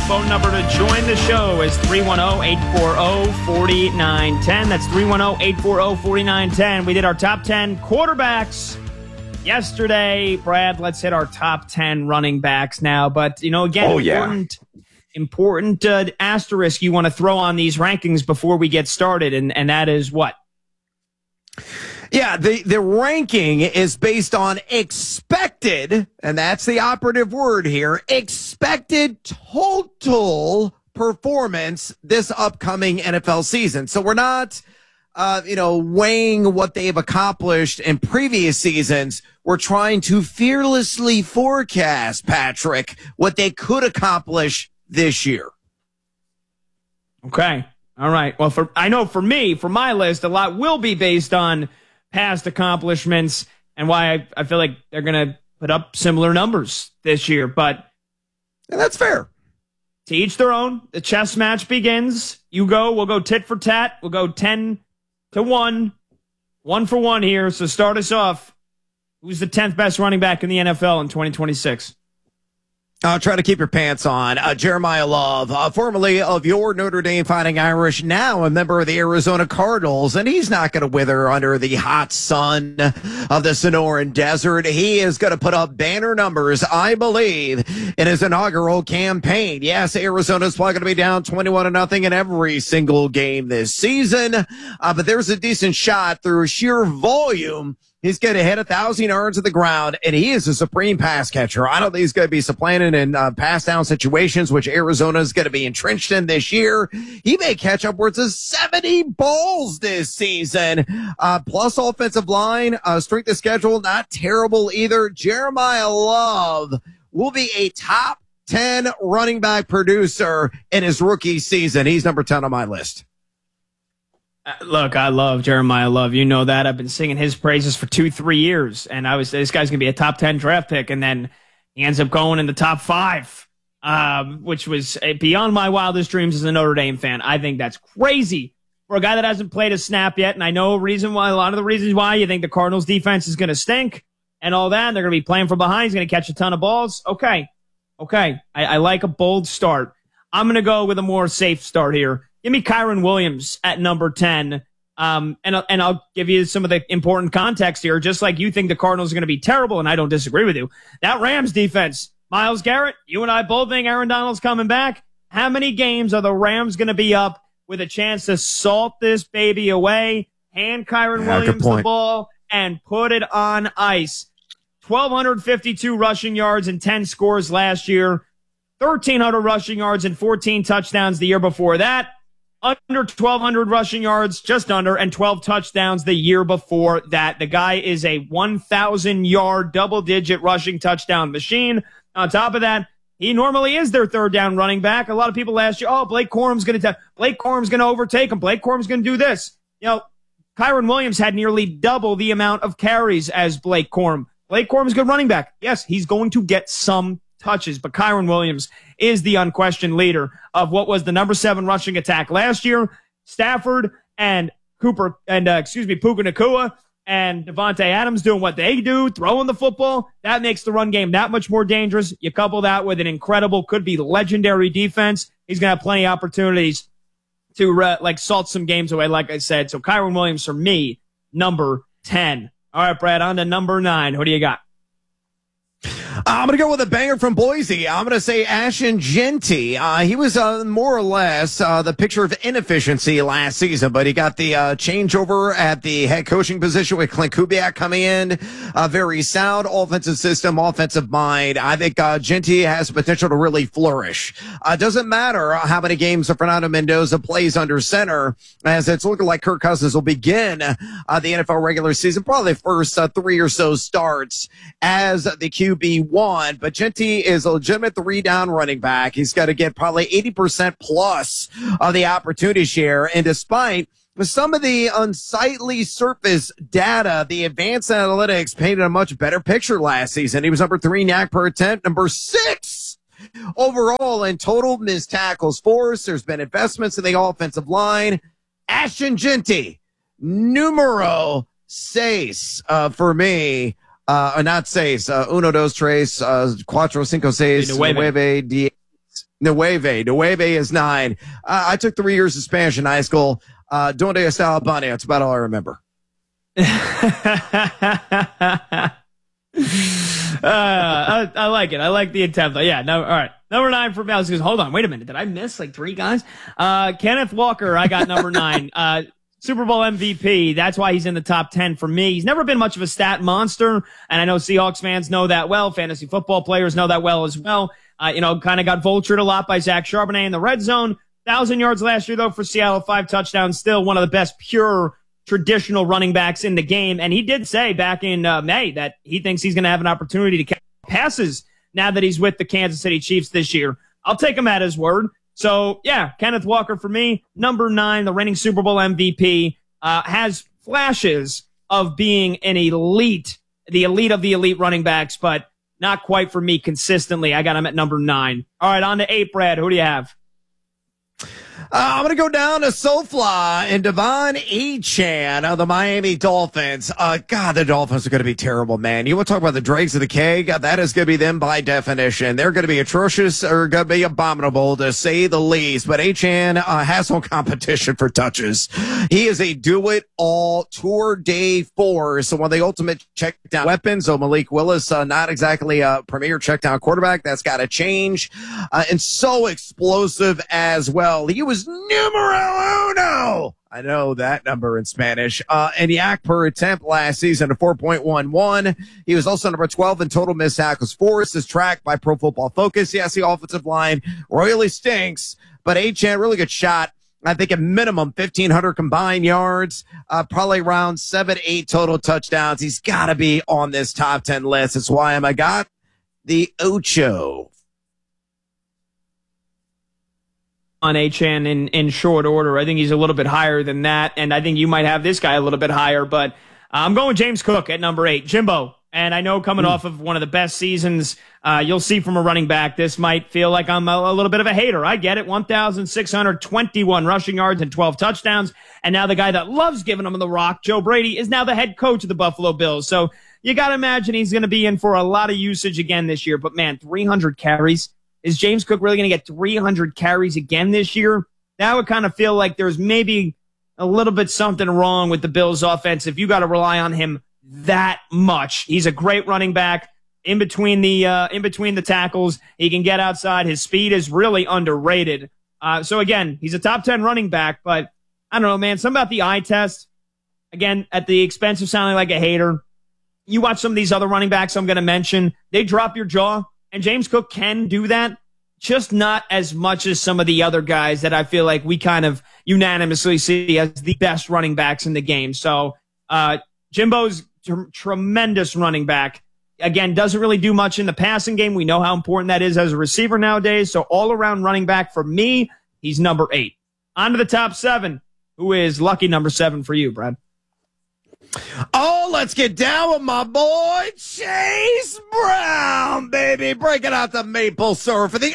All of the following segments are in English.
phone number to join the show is 310-840-4910. That's 310-840-4910. We did our top 10 quarterbacks yesterday. Brad, let's hit our top 10 running backs now. But, again, important asterisk you want to throw on these rankings before we get started, and that is what? Yeah, the ranking is based on expected, and that's the operative word here, expected total performance this upcoming NFL season. So we're not, weighing what they've accomplished in previous seasons. We're trying to fearlessly forecast, Patrick, what they could accomplish this year. Okay. All right. Well, I know for me, for my list, a lot will be based on past accomplishments and why I feel like they're going to put up similar numbers this year. But and that's fair. To each their own. The chess match begins. We'll go tit for tat. We'll go 10-1, 1 for 1 here. So start us off. Who's the 10th best running back in the NFL in 2026? Try to keep your pants on. Jeremiah Love, formerly of your Notre Dame Fighting Irish, now a member of the Arizona Cardinals, and he's not going to wither under the hot sun of the Sonoran Desert. He is going to put up banner numbers, I believe, in his inaugural campaign. Yes, Arizona's probably going to be down 21-0 in every single game this season, but there's a decent shot through sheer volume. He's going to hit 1,000 yards of the ground, and he is a supreme pass catcher. I don't think he's going to be supplanted in pass down situations, which Arizona is going to be entrenched in this year. He may catch upwards of 70 balls this season. Plus offensive line, strength of schedule, not terrible either. Jeremiah Love will be a top 10 running back producer in his rookie season. He's number 10 on my list. Look, I love Jeremiah Love. You know that. I've been singing his praises for 2-3 years, and this guy's going to be a top 10 draft pick, and then he ends up going in the top 5, which was beyond my wildest dreams as a Notre Dame fan. I think that's crazy for a guy that hasn't played a snap yet, and I know a lot of the reasons why you think the Cardinals defense is going to stink and all that, and they're going to be playing from behind. He's going to catch a ton of balls. Okay. I like a bold start. I'm going to go with a more safe start here. Give me Kyren Williams at number 10. And I'll give you some of the important context here. Just like you think the Cardinals are going to be terrible, and I don't disagree with you. That Rams defense, Myles Garrett, you and I both think Aaron Donald's coming back. How many games are the Rams going to be up with a chance to salt this baby away, hand Kyren Williams the ball, and put it on ice? 1,252 rushing yards and 10 scores last year. 1,300 rushing yards and 14 touchdowns the year before that. Under 1,200 rushing yards, just under, and 12 touchdowns the year before that. The guy is a 1,000-yard, double-digit rushing touchdown machine. On top of that, he normally is their third down running back. A lot of people last year, Blake Corum's going to overtake him. Blake Corum's going to do this. Kyren Williams had nearly double the amount of carries as Blake Corum. Blake Corum's a good running back. Yes, he's going to get some touches, but Kyren Williams is the unquestioned leader of what was the number 7 rushing attack last year. Stafford and Puka Nacua and Devontae Adams doing what they do, throwing the football. That makes the run game that much more dangerous. You couple that with an incredible, could be legendary defense. He's going to have plenty of opportunities to salt some games away, like I said. So Kyren Williams for me, number 10. All right, Brad, on to number 9. Who do you got? I'm going to go with a banger from Boise. I'm going to say Ashton Jeanty. He was more or less the picture of inefficiency last season, but he got the changeover at the head coaching position with Clint Kubiak coming in. Very sound offensive system, offensive mind. I think Jeanty has the potential to really flourish. Doesn't matter how many games Fernando Mendoza plays under center, as it's looking like Kirk Cousins will begin the NFL regular season, probably the first 3 or so starts as the QB1, but Jeanty is a legitimate 3-down running back. He's got to get probably 80% plus of the opportunity share. And despite some of the unsightly surface data, the advanced analytics painted a much better picture last season. He was number 3 knack per attempt, number 6 overall in total missed tackles forced. There's been investments in the offensive line. Ashton Jeanty, numero 6 for me. Not seis, uno, dos, tres, cuatro, cinco, seis, nueve, diez. Nueve is 9. I took 3 years of Spanish in high school. Donde está Albania? That's about all I remember. I like it. I like the attempt. Yeah. No. All right. Number 9 for me. I was going, hold on. Wait a minute. Did I miss like 3 guys? Kenneth Walker. I got number 9. Super Bowl MVP. That's why he's in the top 10 for me. He's never been much of a stat monster. And I know Seahawks fans know that well. Fantasy football players know that well as well. Kind of got vultured a lot by Zach Charbonnet in the red zone. 1,000 yards last year, though, for Seattle, 5 touchdowns. Still one of the best pure traditional running backs in the game. And he did say back in May that he thinks he's going to have an opportunity to catch passes now that he's with the Kansas City Chiefs this year. I'll take him at his word. So, yeah, Kenneth Walker for me, number 9, the reigning Super Bowl MVP, has flashes of being an elite, the elite of the elite running backs, but not quite for me consistently. I got him at number 9. All right, on to 8, Brad. Who do you have? I'm going to go down to SoFly and Devon Achane of the Miami Dolphins. God, the Dolphins are going to be terrible, man. You want to talk about the dregs of the keg? That is going to be them by definition. They're going to be atrocious or going to be abominable, to say the least. But Achane has no competition for touches. He is a do-it-all tour de force. So one of the ultimate check-down weapons. So Malik Willis, not exactly a premier check-down quarterback. That's got to change. And so explosive as well. He was numero uno. I know that number in Spanish. And yak per attempt last season at 4.11. He was also number 12 in total missed tackles forced, as tracked by Pro Football Focus. Yes, the offensive line royally stinks, but Achane, really good shot. I think a minimum 1,500 combined yards, probably around 7-8 total touchdowns. He's got to be on this top 10 list. That's why I got the Ocho. On Achane in short order. I think he's a little bit higher than that, and I think you might have this guy a little bit higher, but I'm going with James Cook at number 8. Jimbo, and I know coming off of one of the best seasons you'll see from a running back, this might feel like I'm a little bit of a hater. I get it. 1,621 rushing yards and 12 touchdowns, and now the guy that loves giving him the rock, Joe Brady, is now the head coach of the Buffalo Bills. So you got to imagine he's going to be in for a lot of usage again this year, but man, 300 carries. Is James Cook really going to get 300 carries again this year? That would kind of feel like there's maybe a little bit something wrong with the Bills' offense if you got to rely on him that much. He's a great running back in between the tackles. He can get outside. His speed is really underrated. So again, he's a top 10 running back, but I don't know, man. Something about the eye test. Again, at the expense of sounding like a hater, you watch some of these other running backs I'm going to mention. They drop your jaw. And James Cook can do that, just not as much as some of the other guys that I feel like we kind of unanimously see as the best running backs in the game. So Jimbo's tremendous running back. Again, doesn't really do much in the passing game. We know how important that is as a receiver nowadays. So all-around running back for me, he's number 8. On to the top 7. Who is lucky number 7 for you, Brad? Oh, let's get down with my boy, Chase Brown, baby. Breaking out the maple syrup for the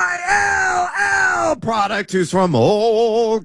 ILL product, who's from old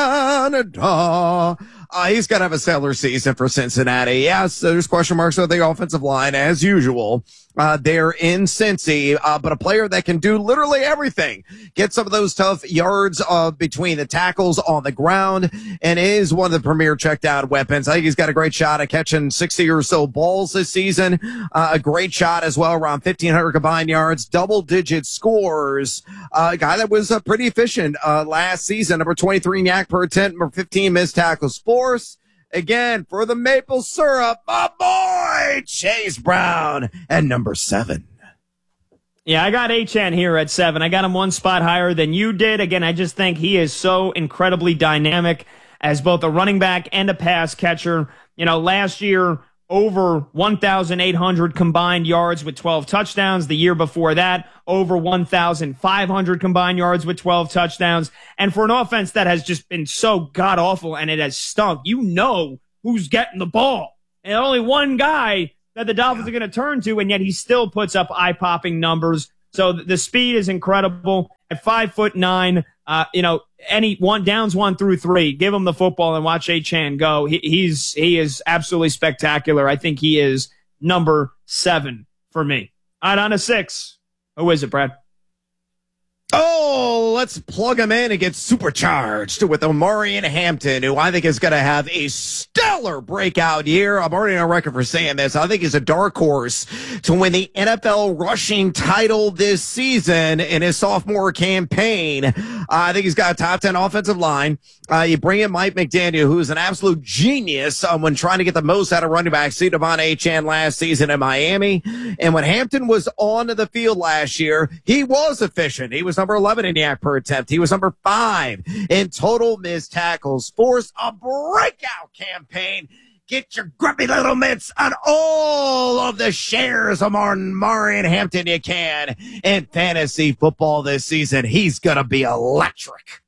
Canada. He's got to have a stellar season for Cincinnati. Yes, there's question marks on the offensive line, as usual. They're in Cincy, but a player that can do literally everything. Get some of those tough yards between the tackles on the ground, and is one of the premier check-down weapons. I think he's got a great shot at catching 60 or so balls this season. A great shot as well, around 1,500 combined yards, double-digit scores. A guy that was pretty efficient last season, number 23 in yak per attempt, number 15 missed tackles force. Again, for the maple syrup, my boy, Chase Brown at number 7. Yeah, I got Achane here at 7. I got him one spot higher than you did. Again, I just think he is so incredibly dynamic as both a running back and a pass catcher. Last year, over 1,800 combined yards with 12 touchdowns. The year before that, over 1,500 combined yards with 12 touchdowns. And for an offense that has just been so god-awful and it has stunk, who's getting the ball. And only one guy that the Dolphins are going to turn to, and yet he still puts up eye-popping numbers. So the speed is incredible. At 5'9", any downs 1 through 3, give him the football and watch Achane go. He is absolutely spectacular. I think he is number 7 for me. All right, on to 6. Who is it, Brad? Oh, let's plug him in and get supercharged with Omarion Hampton, who I think is going to have a stellar breakout year. I'm already on record for saying this. I think he's a dark horse to win the NFL rushing title this season in his sophomore campaign. I think he's got a top 10 offensive line. You bring in Mike McDaniel, who's an absolute genius when trying to get the most out of running back. See Devon Achane last season in Miami. And when Hampton was on the field last year, he was efficient. He was number 11 in yak per attempt. He was number 5 in total missed tackles. Forced a breakout campaign. Get your grubby little mitts on all of the shares of Omarion Hampton you can in fantasy football this season. He's going to be electric.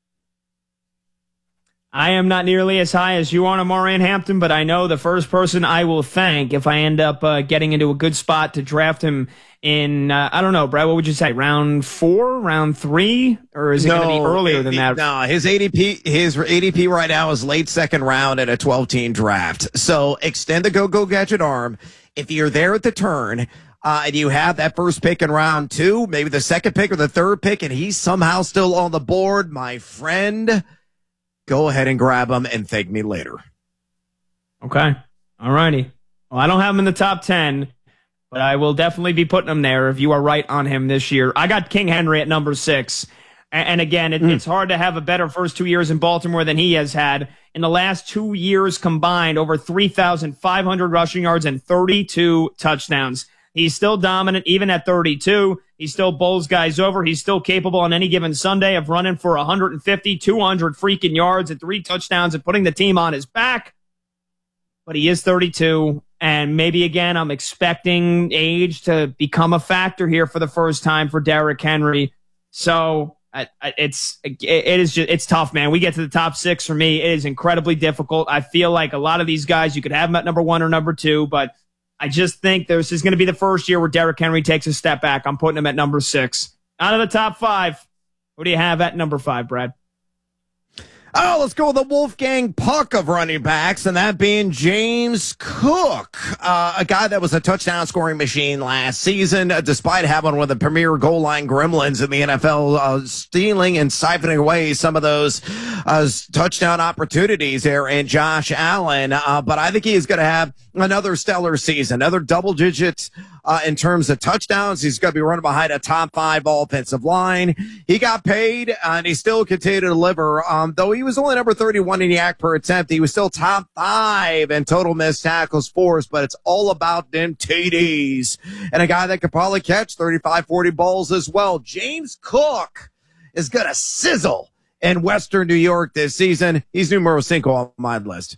I am not nearly as high as you on Omarion Hampton, but I know the first person I will thank if I end up getting into a good spot to draft him in, I don't know, Brad, what would you say, round 4, round 3? Or is it going to be earlier than that? No, his ADP right now is late second round at a 12-team draft. So extend the go gadget arm. If you're there at the turn, and you have that first pick in round 2, maybe the second pick or the third pick, and he's somehow still on the board, my friend, go ahead and grab him and thank me later. Okay. All righty. Well, I don't have him in the top 10, but I will definitely be putting him there if you are right on him this year. I got King Henry at number 6. And again, it's hard to have a better first 2 years in Baltimore than he has had. In the last 2 years combined, over 3,500 rushing yards and 32 touchdowns. He's still dominant, even at 32. He still bowls guys over. He's still capable on any given Sunday of running for 150, 200 freaking yards and 3 touchdowns and putting the team on his back. But he is 32. And maybe, again, I'm expecting age to become a factor here for the first time for Derrick Henry. So it's tough, man. We get to the top 6 for me. It is incredibly difficult. I feel like a lot of these guys, you could have them at number 1 or number 2, but I just think this is going to be the first year where Derrick Henry takes a step back. I'm putting him at number 6. Out of the top 5, what do you have at number 5, Brad? Oh, let's go with the Wolfgang Puck of running backs, and that being James Cook, a guy that was a touchdown scoring machine last season, despite having one of the premier goal line gremlins in the NFL, stealing and siphoning away some of those touchdown opportunities there in Josh Allen. But I think he is going to have another stellar season, another double digits in terms of touchdowns. He's going to be running behind a top 5 offensive line. He got paid, and he still continued to deliver. Though he was only number 31 in yak per attempt, he was still top 5 in total missed tackles forced, but it's all about them TDs. And a guy that could probably catch 35, 40 balls as well. James Cook is going to sizzle in Western New York this season. He's numero 5 on my list.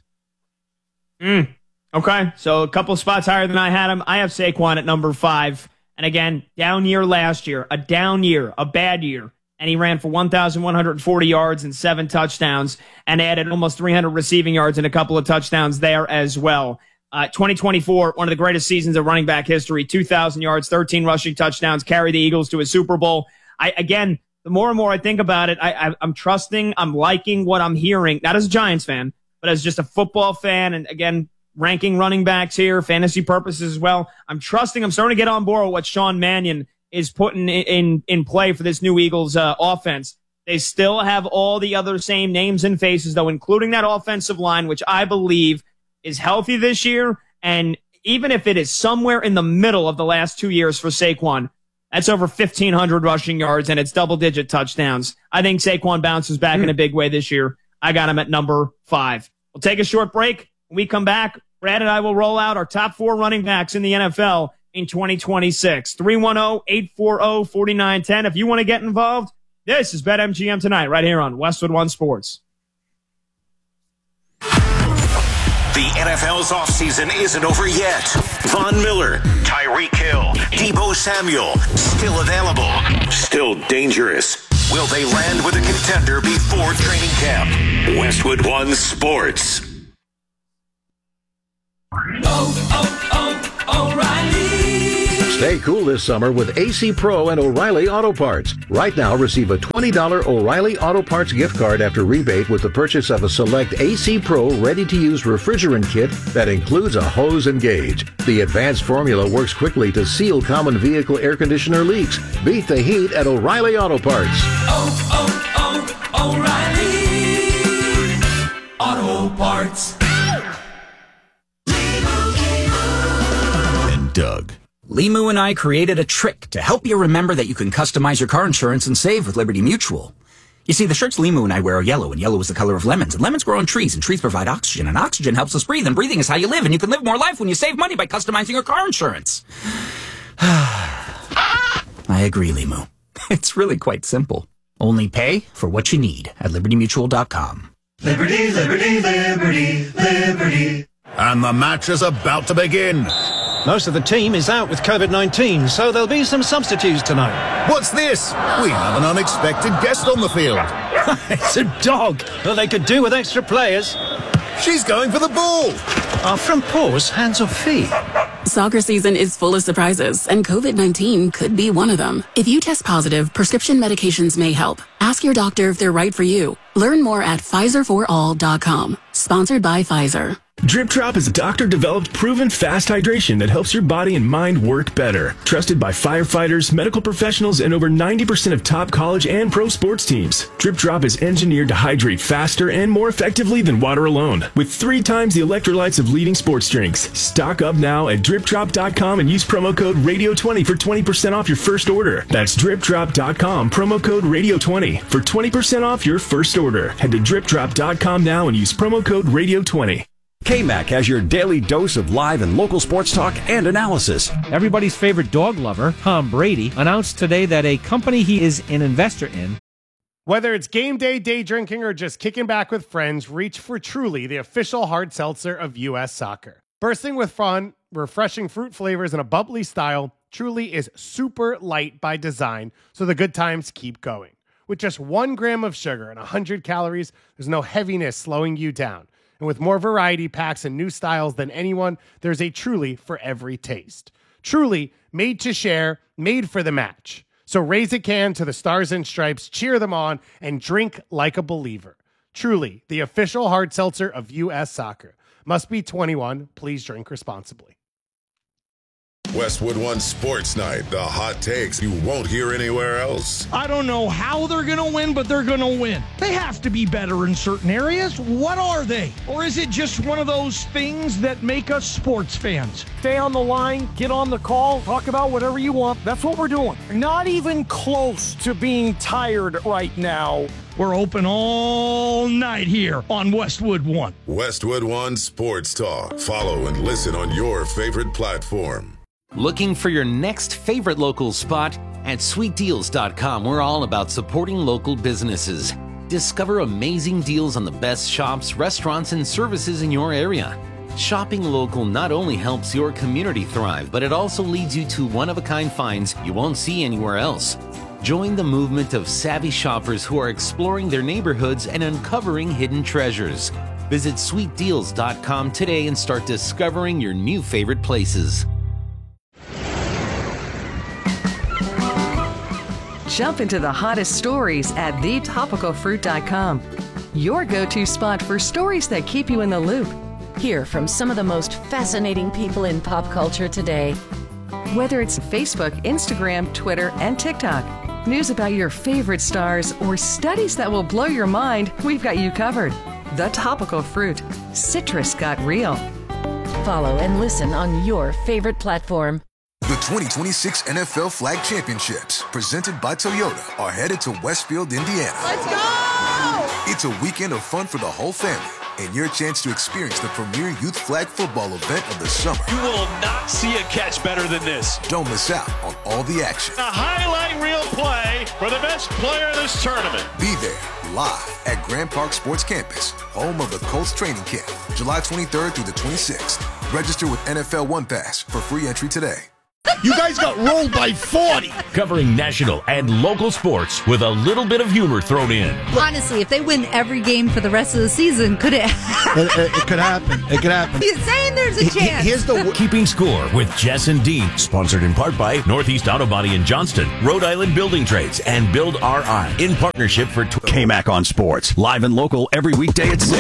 Okay, so a couple spots higher than I had him. I have Saquon at number 5. And again, down year last year, a down year, a bad year. And he ran for 1,140 yards and 7 touchdowns and added almost 300 receiving yards and a couple of touchdowns there as well. 2024, one of the greatest seasons of running back history, 2,000 yards, 13 rushing touchdowns, carried the Eagles to a Super Bowl. Again, the more and more I think about it, I'm trusting, I'm liking what I'm hearing, not as a Giants fan, but as just a football fan. And again, ranking running backs here, fantasy purposes as well. I'm trusting, I'm starting to get on board with what Sean Mannion is putting in play for this new Eagles offense. They still have all the other same names and faces, though, including that offensive line, which I believe is healthy this year. And even if it is somewhere in the middle of the last 2 years for Saquon, that's over 1,500 rushing yards and it's double-digit touchdowns. I think Saquon bounces back in a big way this year. I got him at number 5. We'll take a short break. When we come back, Brad and I will roll out our top 4 running backs in the NFL in 2026. 310-840-4910. If you want to get involved, this is BetMGM Tonight right here on Westwood One Sports. The NFL's offseason isn't over yet. Von Miller, Tyreek Hill, Deebo Samuel, still available, still dangerous. Will they land with a contender before training camp? Westwood One Sports. Stay cool this summer with AC Pro and O'Reilly Auto Parts. Right now, receive a $20 O'Reilly Auto Parts gift card after rebate with the purchase of a select AC Pro ready-to-use refrigerant kit that includes a hose and gauge. The advanced formula works quickly to seal common vehicle air conditioner leaks. Beat the heat at O'Reilly Auto Parts. O'Reilly Auto Parts. And Doug. Limu and I created a trick to help you remember that you can customize your car insurance and save with Liberty Mutual. You see, the shirts Limu and I wear are yellow, and yellow is the color of lemons, and lemons grow on trees, and trees provide oxygen, and oxygen helps us breathe, and breathing is how you live, and you can live more life when you save money by customizing your car insurance. I agree, Limu. It's really quite simple. Only pay for what you need at libertymutual.com. Liberty, liberty, liberty, liberty. And the match is about to begin. Most of the team is out with COVID-19, so there'll be some substitutes tonight. What's this? We have an unexpected guest on the field. It's a dog. Well, they could do with extra players. She's going for the ball. Are front paws hands or feet? Soccer season is full of surprises, and COVID-19 could be one of them. If you test positive, prescription medications may help. Ask your doctor if they're right for you. Learn more at PfizerForAll.com. Sponsored by Pfizer. Drip Drop is a doctor-developed, proven fast hydration that helps your body and mind work better. Trusted by firefighters, medical professionals, and over 90% of top college and pro sports teams. Drip Drop is engineered to hydrate faster and more effectively than water alone, with 3 times the electrolytes of leading sports drinks. Stock up now at DripDrop.com and use promo code RADIO20 for 20% off your first order. That's DripDrop.com, promo code RADIO20 for 20% off your first order. Head to DripDrop.com now and use promo code RADIO20. KMAC has your daily dose of live and local sports talk and analysis. Everybody's favorite dog lover, Tom Brady, announced today that a company he is an investor in. Whether it's game day, day drinking, or just kicking back with friends, reach for Truly, the official hard seltzer of U.S. Soccer. Bursting with fun, refreshing fruit flavors, and a bubbly style, Truly is super light by design, so the good times keep going. With just 1 gram of sugar and 100 calories, there's no heaviness slowing you down. And with more variety packs and new styles than anyone, there's a Truly for every taste. Truly, made to share, made for the match. So raise a can to the Stars and Stripes, cheer them on, and drink like a believer. Truly, the official hard seltzer of U.S. Soccer. Must be 21. Please drink responsibly. Westwood One Sports Night, the hot takes you won't hear anywhere else. I don't know how they're going to win, but they're going to win. They have to be better in certain areas. What are they? Or is it just one of those things that make us sports fans? Stay on the line, get on the call, talk about whatever you want. That's what we're doing. Not even close to being tired right now. We're open all night here on Westwood One. Westwood One Sports Talk. Follow and listen on your favorite platform. Looking for your next favorite local spot? At sweetdeals.com, we're all about supporting local businesses. Discover amazing deals on the best shops, restaurants, and services in your area. Shopping local not only helps your community thrive, but it also leads you to one-of-a-kind finds you won't see anywhere else. Join the movement of savvy shoppers who are exploring their neighborhoods and uncovering hidden treasures. Visit sweetdeals.com today and start discovering your new favorite places. Jump into the hottest stories at thetopicalfruit.com. Your go-to spot for stories that keep you in the loop. Hear from some of the most fascinating people in pop culture today. Whether it's Facebook, Instagram, Twitter, and TikTok, news about your favorite stars, or studies that will blow your mind, we've got you covered. The Topical Fruit. Citrus got real. Follow and listen on your favorite platform. The 2026 NFL Flag Championships, presented by Toyota, are headed to Westfield, Indiana. Let's go! It's a weekend of fun for the whole family and your chance to experience the premier youth flag football event of the summer. You will not see a catch better than this. Don't miss out on all the action. A highlight reel play for the best player in this tournament. Be there live at Grand Park Sports Campus, home of the Colts training camp, July 23rd through the 26th. Register with NFL One Pass for free entry today. You guys got rolled by 40. Covering national and local sports with a little bit of humor thrown in. Honestly, if they win every game for the rest of the season, could it? It could happen. It could happen. He's saying there's a chance. Here's the Keeping Score with Jess and Dean, sponsored in part by Northeast Auto Body in Johnston, Rhode Island Building Trades, and Build RI in partnership for K-Mac on Sports, live and local every weekday at 6.